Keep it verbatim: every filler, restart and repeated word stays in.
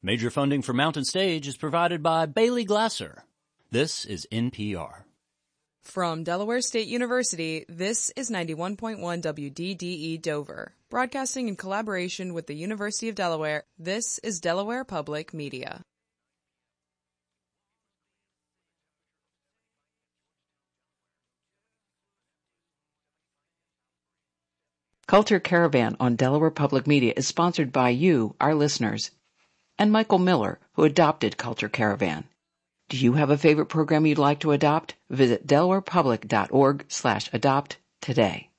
Major funding for Mountain Stage is provided by Bailey Glasser. This is N P R. From Delaware State University, this is ninety-one point one W D D E Dover. Broadcasting in collaboration with the University of Delaware, this is Delaware Public Media. Culture Caravan on Delaware Public Media is sponsored by you, our listeners, and Michael Miller, who adopted Culture Caravan. Do you have a favorite program you'd like to adopt? Visit delawarepublic dot org slash adopt today.